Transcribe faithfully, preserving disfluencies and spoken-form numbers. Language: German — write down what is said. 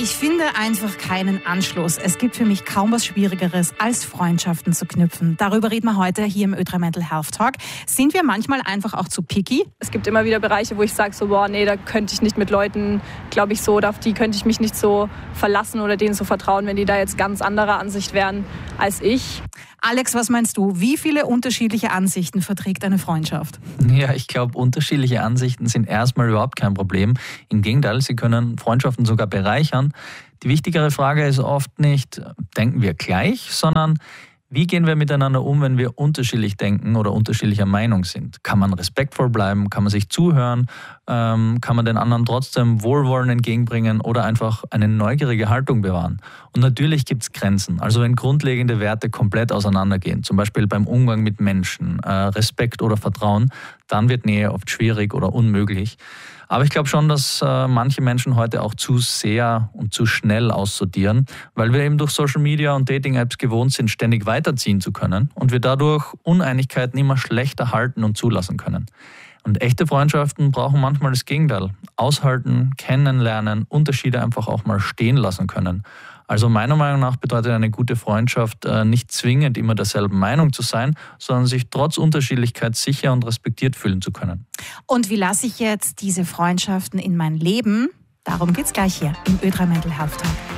Ich finde einfach keinen Anschluss. Es gibt für mich kaum was Schwierigeres, als Freundschaften zu knüpfen. Darüber reden wir heute hier im Ö drei Mental Health Talk. Sind wir manchmal einfach auch zu picky? Es gibt immer wieder Bereiche, wo ich sage, so, boah, nee, da könnte ich nicht mit Leuten, glaube ich, so, auf die könnte ich mich nicht so verlassen oder denen so vertrauen, wenn die da jetzt ganz anderer Ansicht wären als ich. Alex, was meinst du? Wie viele unterschiedliche Ansichten verträgt eine Freundschaft? Ja, ich glaube, unterschiedliche Ansichten sind erstmal überhaupt kein Problem. Im Gegenteil, sie können Freundschaften sogar bereichern. Die wichtigere Frage ist oft nicht, denken wir gleich, sondern wie gehen wir miteinander um, wenn wir unterschiedlich denken oder unterschiedlicher Meinung sind? Kann man respektvoll bleiben? Kann man sich zuhören? Ähm, kann man den anderen trotzdem Wohlwollen entgegenbringen oder einfach eine neugierige Haltung bewahren? Und natürlich gibt es Grenzen. Also wenn grundlegende Werte komplett auseinandergehen, zum Beispiel beim Umgang mit Menschen, äh, Respekt oder Vertrauen, dann wird Nähe oft schwierig oder unmöglich. Aber ich glaube schon, dass äh, manche Menschen heute auch zu sehr und zu schnell aussortieren, weil wir eben durch Social Media und Dating-Apps gewohnt sind, ständig weiterziehen zu können und wir dadurch Uneinigkeiten immer schlechter halten und zulassen können. Und echte Freundschaften brauchen manchmal das Gegenteil. Aushalten, kennenlernen, Unterschiede einfach auch mal stehen lassen können. Also meiner Meinung nach bedeutet eine gute Freundschaft äh, nicht zwingend immer derselben Meinung zu sein, sondern sich trotz Unterschiedlichkeit sicher und respektiert fühlen zu können. Und wie lasse ich jetzt diese Freundschaften in mein Leben? Darum geht's gleich hier im Ö drei Mental Health Talk.